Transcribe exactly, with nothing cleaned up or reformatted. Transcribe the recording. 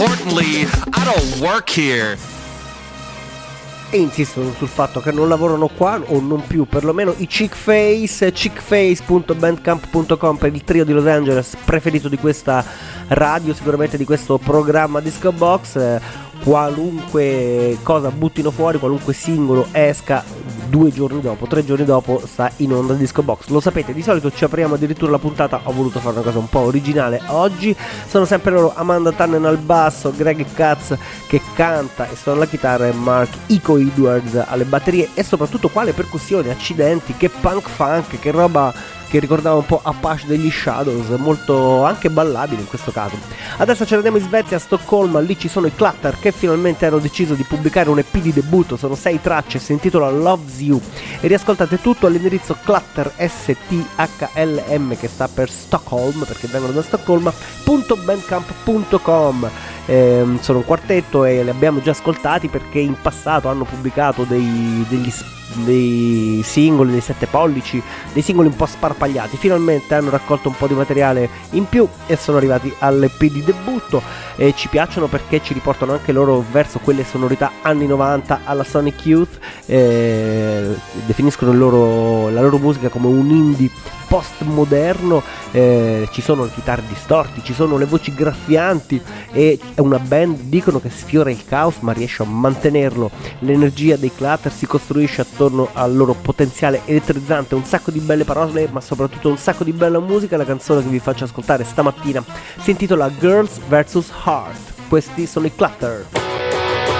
Importantly, I don't work here. E insistono sul fatto che non lavorano qua, o non più, perlomeno i Chickface, chickface punto bandcamp punto com per il trio di Los Angeles preferito di questa radio, sicuramente di questo programma Disco Box. Eh, qualunque cosa buttino fuori, qualunque singolo esca, due giorni dopo, tre giorni dopo sta in onda Disco Box. Lo sapete, di solito ci apriamo addirittura la puntata, ho voluto fare una cosa un po' originale oggi. Sono sempre loro, Amanda Tannen al basso, Greg Katz che canta e suona la chitarra e Mark Ico Edwards alle batterie e soprattutto quale percussioni, accidenti, che punk funk, che roba che ricordava un po' Apache degli Shadows, molto anche ballabile in questo caso. Adesso ce ne andiamo in Svezia, a Stoccolma, lì ci sono i Clutter che finalmente hanno deciso di pubblicare un E P di debutto, sono sei tracce, si intitola Loves You e riascoltate tutto all'indirizzo Clutter, S T H L M, che sta per Stockholm perché vengono da Stoccolma, punto bandcamp punto com. Eh, sono un quartetto e li abbiamo già ascoltati perché in passato hanno pubblicato dei, degli, dei singoli, dei sette pollici, dei singoli un po' sparpagliati. Finalmente hanno raccolto un po' di materiale in più e sono arrivati all'E P di debutto e ci piacciono perché ci riportano anche loro verso quelle sonorità anni novanta alla Sonic Youth. Eh, definiscono il loro, la loro musica come un indie postmoderno. Eh, ci sono le chitarre distorti, ci sono le voci graffianti e è una band, dicono, che sfiora il caos ma riesce a mantenerlo. L'energia dei Clutter si costruisce attorno al loro potenziale elettrizzante, un sacco di belle parole ma soprattutto un sacco di bella musica. La canzone che vi faccio ascoltare stamattina si intitola Girls versus Heart. Questi sono i Clutter.